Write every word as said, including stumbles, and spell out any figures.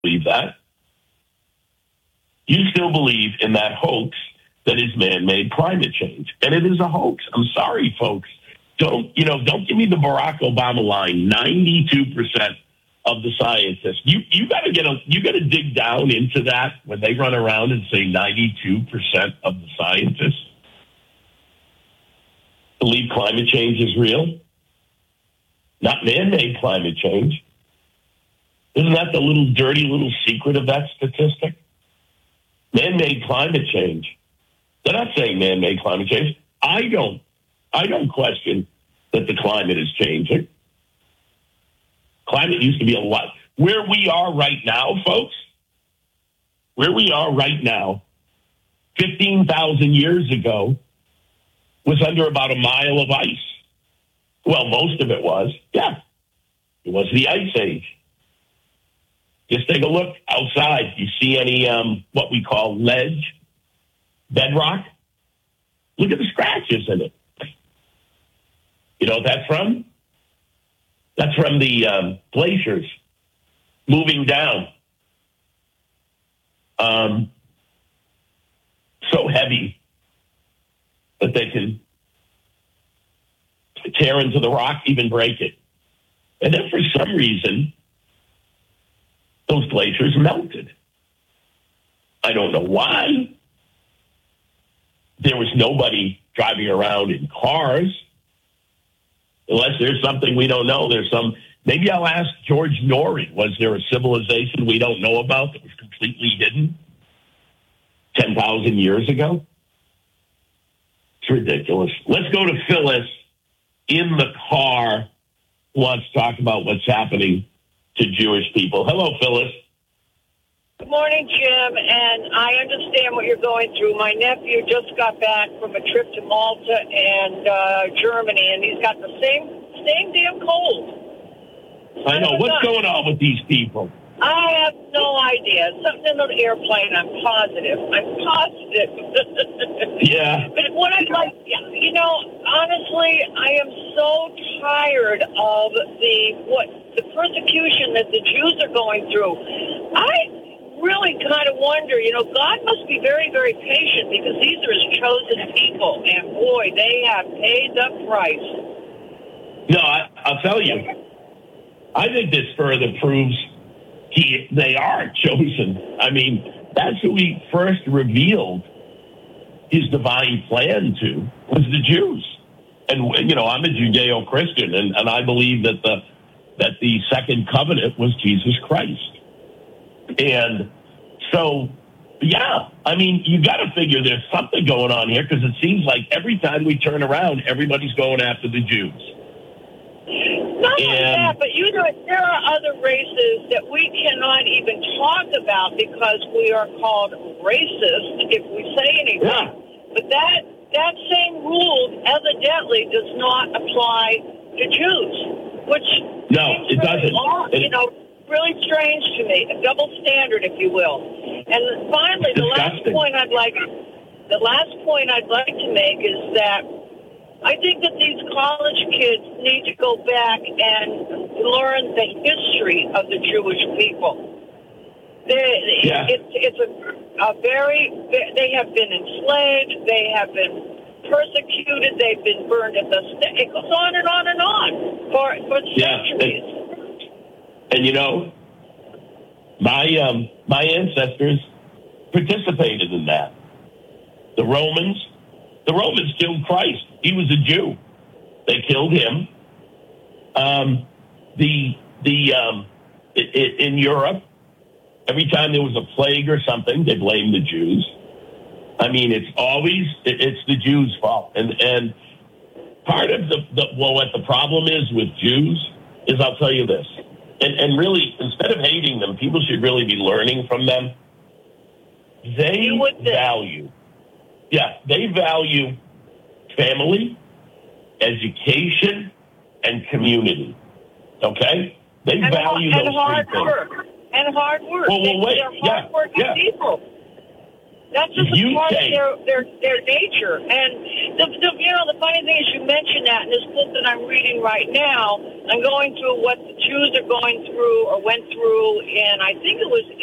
believe that. You still believe in that hoax that is man-made climate change. And it is a hoax. I'm sorry, folks. Don't, you know, don't give me the Barack Obama line. ninety-two percent of the scientists. You you got to get a you got to dig down into that when they run around and say ninety-two percent of the scientists believe climate change is real. Not man-made climate change. Isn't that the little dirty little secret of that statistic? Man-made climate change. They're not saying man-made climate change. I don't. I don't question that the climate is changing. Climate used to be a lot. Where we are right now, folks, where we are right now, fifteen thousand years ago, was under about a mile of ice. Well, most of it was. Yeah. It was the Ice Age. Just take a look outside. You see any, um, what we call ledge, bedrock? Look at the scratches in it. You know what that's from? That's from the um, glaciers moving down. Um, so heavy that they can tear into the rock, even break it. And then for some reason, those glaciers melted. I don't know why. There was nobody driving around in cars. Unless there's something we don't know. There's some, maybe I'll ask George Norrie, was there a civilization we don't know about that was completely hidden ten thousand years ago? It's ridiculous. Let's go to Phyllis in the car who wants to talk about what's happening to Jewish people. Hello, Phyllis. Good morning, Jim, and I understand what you're going through. My nephew just got back from a trip to Malta and uh, Germany, and he's got the same same damn cold. I know. What's going on with these people? I have no idea. Something in the airplane, I'm positive. I'm positive. Yeah. But what I'd like, you know, honestly, I am so tired of the what the persecution that the Jews are going through. I really kind of wonder, you know, God must be very, very patient because these are his chosen people. And, boy, they have paid the price. No, I, I'll tell you. I think this further proves he, they are chosen. I mean, that's who he first revealed his divine plan to, was the Jews. And, you know, I'm a Judeo-Christian, and, and I believe that the that the second covenant was Jesus Christ. And so, yeah, I mean, you got to figure there's something going on here because it seems like every time we turn around, everybody's going after the Jews. Not only that, but you know, there are other races that we cannot even talk about because we are called racist if we say anything. Yeah. But that that same rule evidently does not apply to Jews, which no, it doesn't. Odd, it, you know, really strange to me, a double standard, if you will. And finally, the last point I'd like the last point I'd like to make is that I think that these college kids need to go back and learn the history of the Jewish people. They, yeah. It's it's a, a very, they have been enslaved, they have been persecuted, they've been burned at the stake. It goes on and on and on for, for centuries. Yeah. And, and you know, my um, my ancestors participated in that. The Romans, the Romans killed Christ. He was a Jew. They killed him. Um, the the um, it, it, in Europe, every time there was a plague or something, they blamed the Jews. I mean, it's always it, it's the Jews' fault. And and part of the, the well, what the problem is with Jews is, I'll tell you this. And, and really, instead of hating them, people should really be learning from them. They value, yeah, they value family, education, and community. Okay? They and value and those hard three work. things. And hard work. Well, well, wait. They're hardworking yeah, yeah. people. That's just You a part take, of their, their, their nature. And, The, the, you know, the funny thing is you mentioned that in this book that I'm reading right now. I'm going through what the Jews are going through or went through in, I think it was